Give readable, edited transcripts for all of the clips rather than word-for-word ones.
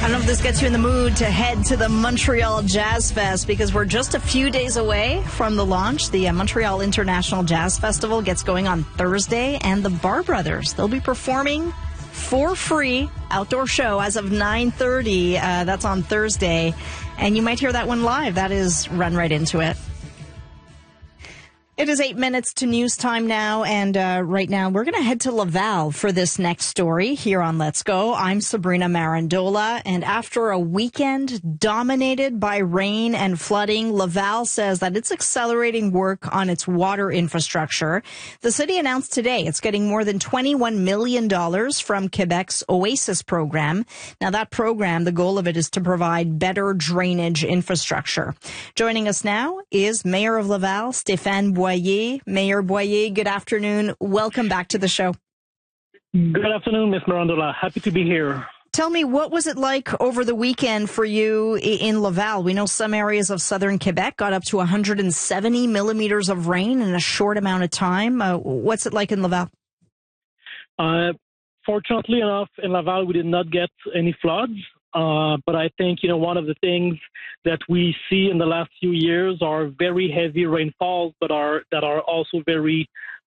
I don't know if this gets you in the mood to head to the Montreal Jazz Fest because we're just a few days away from the launch. The Montreal International Jazz Festival gets going on Thursday, and the Bar Brothers, they'll be performing for free outdoor show as of 9:30. That's on Thursday, and you might hear that one live. That is Run Right Into It. It is 8 minutes to news time now, and right now we're going to head to Laval for this next story here on Let's Go. I'm Sabrina Marandola, and after a weekend dominated by rain and flooding, Laval says that it's accelerating work on its water infrastructure. The city announced today it's getting more than $21 million from Quebec's Oasis program. Now, that program, the goal of it is to provide better drainage infrastructure. Joining us now is Mayor of Laval, Stéphane Boyer. Mayor Boyer, good afternoon. Welcome back to the show. Good afternoon, Ms. Mirandola. Happy to be here. Tell me, what was it like over the weekend for you in Laval? We know some areas of southern Quebec got up to 170 millimeters of rain in a short amount of time. What's it like in Laval? Fortunately enough, in Laval, we did not get any floods. But I think, one of the things that we see in the last few years are very heavy rainfalls, but that are also very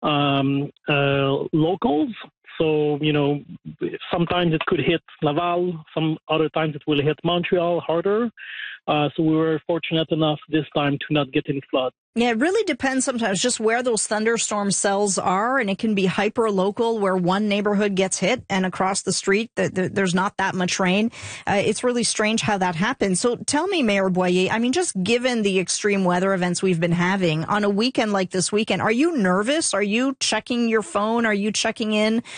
locals. So, sometimes it could hit Laval, some other times it will hit Montreal harder. So we were fortunate enough this time to not get any flood. Yeah, it really depends sometimes just where those thunderstorm cells are, and it can be hyper-local where one neighborhood gets hit and across the street there's not that much rain. It's really strange how that happens. So tell me, Mayor Boyer, just given the extreme weather events we've been having, on a weekend like this weekend, are you nervous? Are you checking your phone? Are you checking in